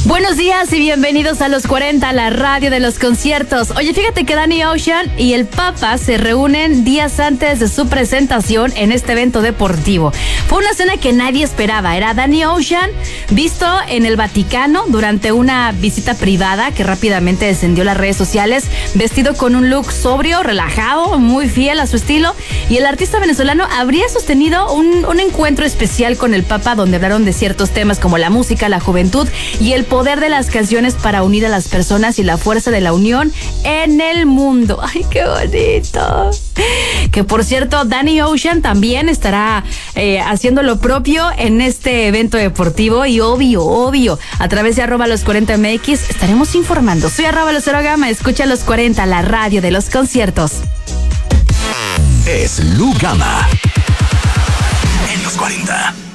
Buenos días y bienvenidos a Los 40, la radio de los conciertos. Oye, fíjate que Danny Ocean y el Papa se reúnen días antes de su presentación en este evento deportivo. Fue una cena que nadie esperaba. Era Danny Ocean visto en el Vaticano durante una visita privada que rápidamente descendió las redes sociales, vestido con un look sobrio, relajado, muy fiel a su estilo. Y el artista venezolano habría sostenido un encuentro especial con el Papa, donde hablaron de ciertos temas como la música, la juventud y el poder de las canciones para unir a las personas y la fuerza de la unión en el mundo. ¡Ay, qué bonito! Que por cierto, Danny Ocean también estará haciendo lo propio en este evento deportivo y obvio, a través de @los40mx estaremos informando. Soy @LuceroGama, escucha Los 40, la radio de los conciertos. Es Lu Gama en Los 40.